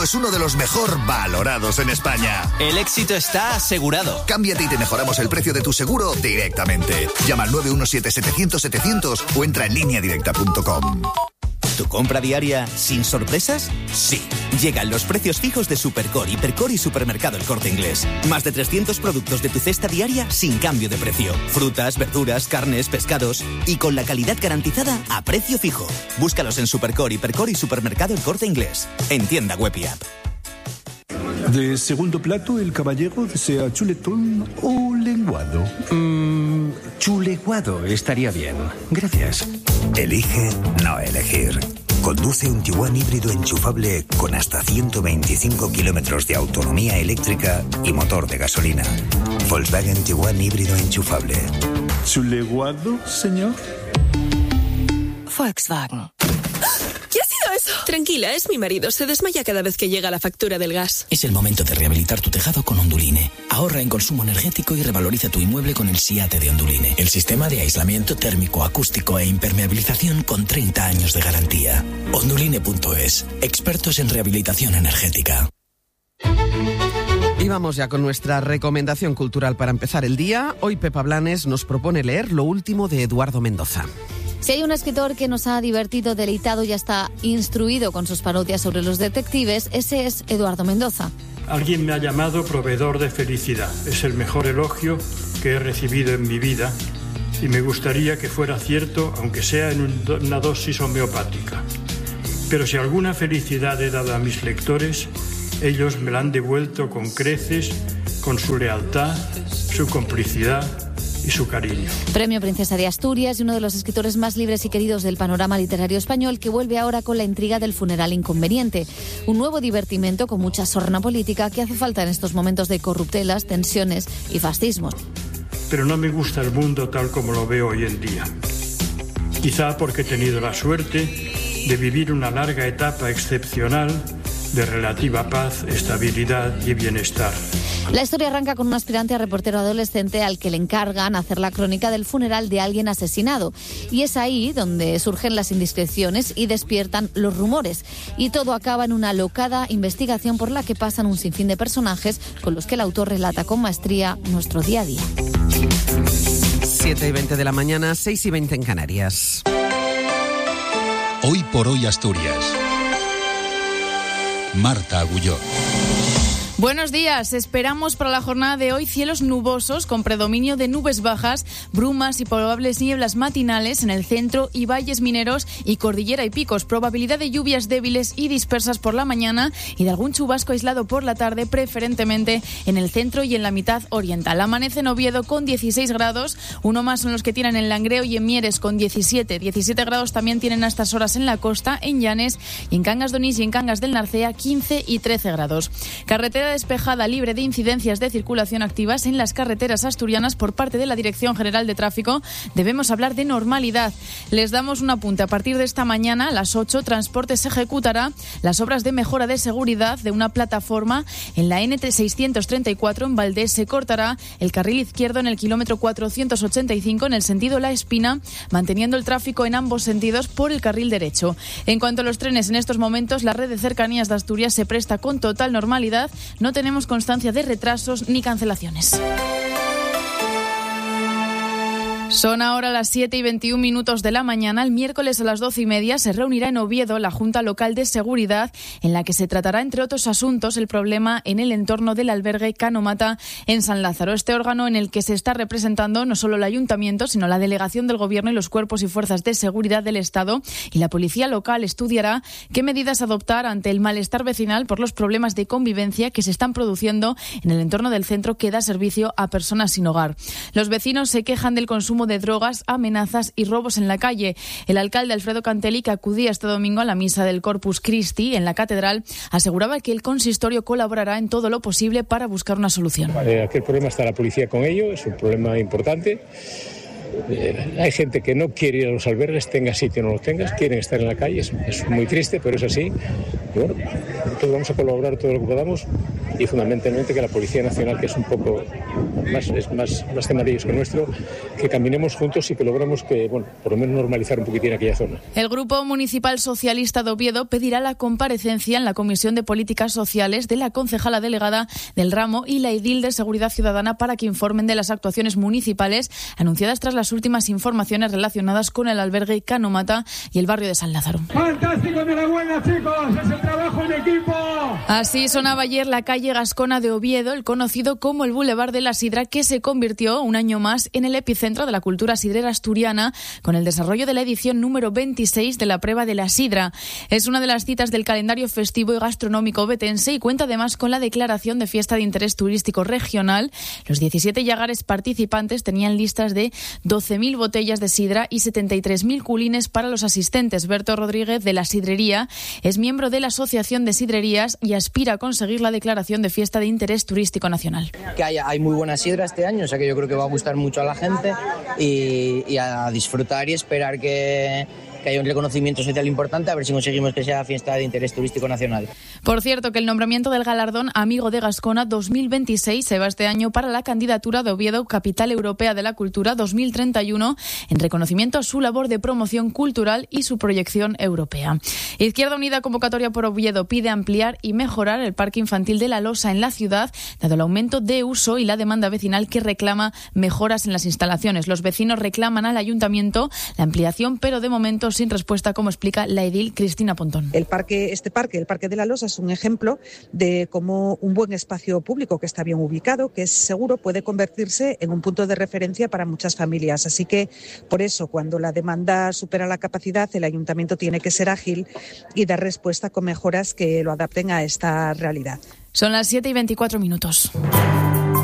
Es uno de los mejor valorados en España. El éxito está asegurado. Cámbiate y te mejoramos el precio de tu seguro directamente. Llama al 917-700-700 o entra en lineadirecta.com. ¿Tu compra diaria sin sorpresas? Sí. Llegan los precios fijos de Supercore, Hipercore y Supermercado El Corte Inglés. Más de 300 productos de tu cesta diaria sin cambio de precio. Frutas, verduras, carnes, pescados y con la calidad garantizada a precio fijo. Búscalos en Supercore, Hipercore y Supermercado El Corte Inglés. En tienda web y app. De segundo plato, el caballero desea chuletón o lenguado. Chuleguado estaría bien. Gracias. Elige no elegir. Conduce un Tiguan híbrido enchufable con hasta 125 kilómetros de autonomía eléctrica y motor de gasolina. Volkswagen Tiguan híbrido enchufable. ¿Chuleguado, señor? Volkswagen. ¿Qué ha sido eso? Tranquila, es mi marido. Se desmaya cada vez que llega la factura del gas. Es el momento de rehabilitar tu tejado con Onduline. Ahorra en consumo energético y revaloriza tu inmueble con el SIATE de Onduline. El sistema de aislamiento térmico, acústico e impermeabilización con 30 años de garantía. Onduline.es. Expertos en rehabilitación energética. Y vamos ya con nuestra recomendación cultural para empezar el día. Hoy Pepa Blanes nos propone leer lo último de Eduardo Mendoza. Si hay un escritor que nos ha divertido, deleitado y hasta instruido con sus parodias sobre los detectives, ese es Eduardo Mendoza. Alguien me ha llamado proveedor de felicidad. Es el mejor elogio que he recibido en mi vida y me gustaría que fuera cierto, aunque sea en una dosis homeopática. Pero si alguna felicidad he dado a mis lectores, ellos me la han devuelto con creces, con su lealtad, su complicidad y su cariño. Premio Princesa de Asturias y uno de los escritores más libres y queridos del panorama literario español, que vuelve ahora con la intriga del funeral inconveniente. Un nuevo divertimento con mucha sorna política que hace falta en estos momentos de corruptelas, tensiones y fascismos. Pero no me gusta el mundo tal como lo veo hoy en día. Quizá porque he tenido la suerte de vivir una larga etapa excepcional de relativa paz, estabilidad y bienestar. La historia arranca con un aspirante a reportero adolescente al que le encargan hacer la crónica del funeral de alguien asesinado. Y es ahí donde surgen las indiscreciones y despiertan los rumores. Y todo acaba en una alocada investigación por la que pasan un sinfín de personajes con los que el autor relata con maestría nuestro día a día. 7:20 de la mañana, 6:20 en Canarias. Hoy por hoy Asturias. Marta Agulló. Buenos días. Esperamos para la jornada de hoy cielos nubosos con predominio de nubes bajas, brumas y probables nieblas matinales en el centro y valles mineros y cordillera y picos. Probabilidad de lluvias débiles y dispersas por la mañana y de algún chubasco aislado por la tarde, preferentemente en el centro y en la mitad oriental. Amanece en Oviedo con 16 grados, uno más son los que tienen en Langreo y en Mieres con 17. 17 grados también tienen a estas horas en la costa, en Llanes y en Cangas de Onís y en Cangas del Narcea 15 y 13 grados. Carretera despejada, libre de incidencias de circulación activas en las carreteras asturianas por parte de la Dirección General de Tráfico. Debemos hablar de normalidad. Les damos un apunte. A partir de esta mañana, a las 8, Transportes ejecutará las obras de mejora de seguridad de una plataforma en la NT634 en Valdés. Se cortará el carril izquierdo en el kilómetro 485 en el sentido La Espina, manteniendo el tráfico en ambos sentidos por el carril derecho. En cuanto a los trenes, en estos momentos la red de cercanías de Asturias se presta con total normalidad. No tenemos constancia de retrasos ni cancelaciones. Son ahora las 7:21 de la mañana. El miércoles a las 12:30 se reunirá en Oviedo la Junta Local de Seguridad, en la que se tratará, entre otros asuntos, el problema en el entorno del albergue Cano Mata en San Lázaro. Este órgano en el que se está representando no solo el Ayuntamiento, sino la delegación del Gobierno y los cuerpos y fuerzas de seguridad del Estado. Y la policía local estudiará qué medidas adoptar ante el malestar vecinal por los problemas de convivencia que se están produciendo en el entorno del centro que da servicio a personas sin hogar. Los vecinos se quejan del consumo de drogas, amenazas y robos en la calle. El alcalde Alfredo Cantelli, que acudía este domingo a la misa del Corpus Christi en la catedral, aseguraba que el consistorio colaborará en todo lo posible para buscar una solución. Aquel problema está la policía con ello, es un problema importante. Hay gente que no quiere ir a los albergues, tenga sitio o no los tengas, quieren estar en la calle, es muy triste, pero es así. Y bueno, nosotros vamos a colaborar todo lo que podamos y fundamentalmente que la Policía Nacional, que es un poco es más tema de ellos que nuestro, que caminemos juntos y que logremos que, bueno, por lo menos normalizar un poquitín aquella zona. El Grupo Municipal Socialista de Oviedo pedirá la comparecencia en la Comisión de Políticas Sociales de la concejala delegada del ramo y la edil de Seguridad Ciudadana para que informen de las actuaciones municipales anunciadas tras las últimas informaciones relacionadas con el albergue Canomata y el barrio de San Lázaro. ¡Fantástico! ¡Enhorabuena, chicos! ¡Es el trabajo en equipo! Así sonaba ayer la calle Gascona de Oviedo, el conocido como el Boulevard de la Sidra, que se convirtió un año más en el epicentro de la cultura sidrera asturiana con el desarrollo de la edición número 26 de la Prueba de la Sidra. Es una de las citas del calendario festivo y gastronómico ovetense y cuenta además con la declaración de fiesta de interés turístico regional. Los 17 llagares participantes tenían listas de 12.000 botellas de sidra y 73.000 culines para los asistentes. Berto Rodríguez, de la Sidrería, es miembro de la Asociación de Sidrerías y aspira a conseguir la declaración de fiesta de interés turístico nacional. Que hay muy buena sidra este año, o sea que yo creo que va a gustar mucho a la gente y a disfrutar y esperar que haya un reconocimiento social importante, a ver si conseguimos que sea fiesta de interés turístico nacional. Por cierto, que el nombramiento del galardón Amigo de Gascona 2026 se va este año para la candidatura de Oviedo Capital Europea de la Cultura 2031 en reconocimiento a su labor de promoción cultural y su proyección europea. Izquierda Unida, convocatoria por Oviedo, pide ampliar y mejorar el parque infantil de La Losa en la ciudad, dado el aumento de uso y la demanda vecinal que reclama mejoras en las instalaciones. Los vecinos reclaman al ayuntamiento la ampliación, pero de momento sin respuesta, como explica la edil Cristina Pontón. El parque de La Losa es un ejemplo de cómo un buen espacio público que está bien ubicado, que es seguro, puede convertirse en un punto de referencia para muchas familias. Así que, por eso, cuando la demanda supera la capacidad, el ayuntamiento tiene que ser ágil y dar respuesta con mejoras que lo adapten a esta realidad. Son las 7:24 minutos.